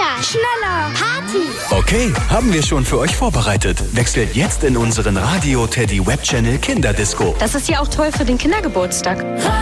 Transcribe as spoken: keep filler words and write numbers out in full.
Schneller! Schneller! Party! Okay, haben wir schon für euch vorbereitet. Wechselt jetzt in unseren Radio Teddy Web Channel Kinderdisco. Das ist ja auch toll für den Kindergeburtstag.